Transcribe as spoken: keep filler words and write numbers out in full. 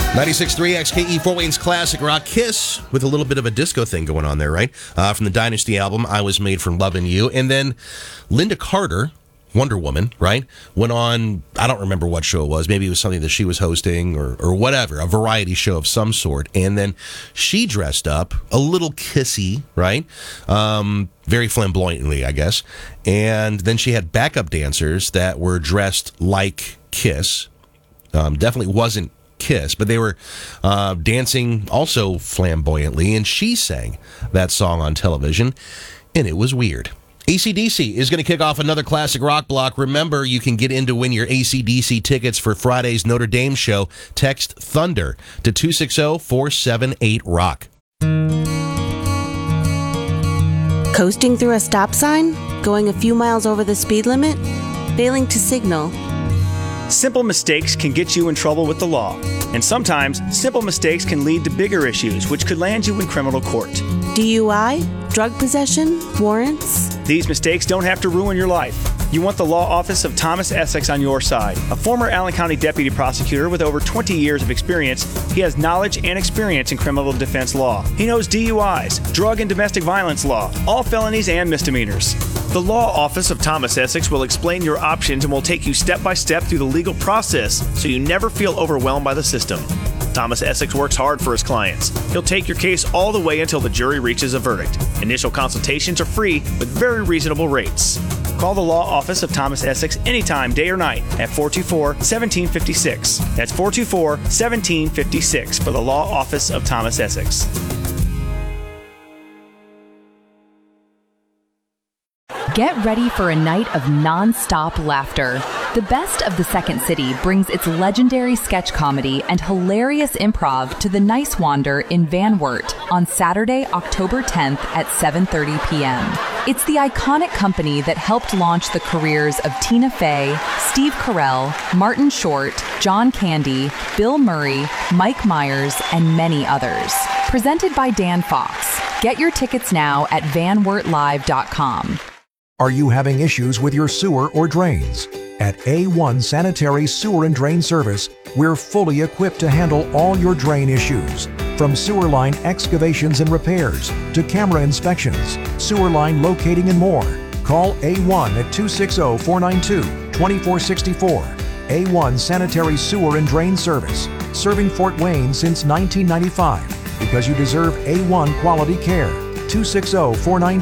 ninety-six point three X K E, Fort Wayne's classic rock. Kiss with a little bit of a disco thing going on there, right? Uh, from the Dynasty album, I Was Made for Lovin' You. And then Linda Carter, Wonder Woman, right, went on, I don't remember what show it was. Maybe it was something that she was hosting or, or whatever, a variety show of some sort. And then she dressed up a little kissy, right? Um, very flamboyantly, I guess. And then she had backup dancers that were dressed like Kiss. Um, definitely wasn't Kiss, but they were uh, dancing also flamboyantly, and she sang that song on television, and it was weird. A C D C is going to kick off another classic rock block. Remember, you can get in to win your A C D C tickets for Friday's Notre Dame show. Text THUNDER to two six zero, four seven eight, ROCK. Coasting through a stop sign? Going a few miles over the speed limit? Failing to signal? Simple mistakes can get you in trouble with the law. And sometimes, simple mistakes can lead to bigger issues, which could land you in criminal court. D U I? Drug possession? Warrants? These mistakes don't have to ruin your life. You want the law office of Thomas Essex on your side. A former Allen County deputy prosecutor with over twenty years of experience, he has knowledge and experience in criminal defense law. He knows D U Is, drug and domestic violence law, all felonies and misdemeanors. The law office of Thomas Essex will explain your options and will take you step by step through the legal process so you never feel overwhelmed by the system. Thomas Essex works hard for his clients. He'll take your case all the way until the jury reaches a verdict. Initial consultations are free with very reasonable rates. Call the law office of Thomas Essex anytime, day or night, at four two four, one seven five six. That's four two four, one seven five six for the law office of Thomas Essex. Get ready for a night of non-stop laughter. The Best of the Second City brings its legendary sketch comedy and hilarious improv to the Nice Wander in Van Wert on Saturday, October tenth at seven thirty p.m. It's the iconic company that helped launch the careers of Tina Fey, Steve Carell, Martin Short, John Candy, Bill Murray, Mike Myers, and many others. Presented by Dan Fox. Get your tickets now at van wert live dot com. Are you having issues with your sewer or drains? At A one Sanitary Sewer and Drain Service, we're fully equipped to handle all your drain issues. From sewer line excavations and repairs to camera inspections, sewer line locating and more. Call A one at two six zero, four nine two, two four six four. A one Sanitary Sewer and Drain Service, serving Fort Wayne since nineteen ninety-five because you deserve A one quality care. two six zero, four nine